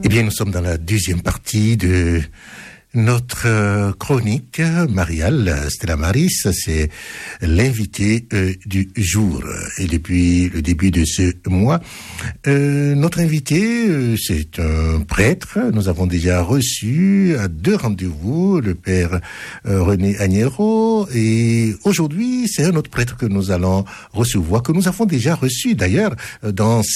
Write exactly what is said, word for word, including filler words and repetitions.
Eh bien, nous sommes dans la deuxième partie de notre chronique. Mariale Stella Maris, c'est l'invité euh, du jour. Et depuis le début de ce mois, euh, notre invité, euh, c'est un prêtre. Nous avons déjà reçu à deux rendez-vous le père euh, René Agnero. Et aujourd'hui, c'est un autre prêtre que nous allons recevoir, que nous avons déjà reçu d'ailleurs dans